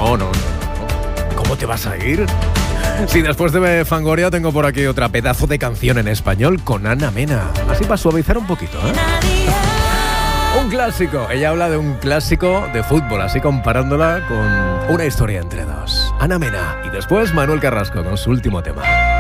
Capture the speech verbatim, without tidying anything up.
No, no, no. ¿Cómo te vas a ir? Si después de Fangoria tengo por aquí otra pedazo de canción en español con Ana Mena. Así para suavizar un poquito, ¿eh? Un clásico. Ella habla de un clásico de fútbol, así comparándola con una historia entre dos. Ana Mena. Y después Manuel Carrasco con su último tema.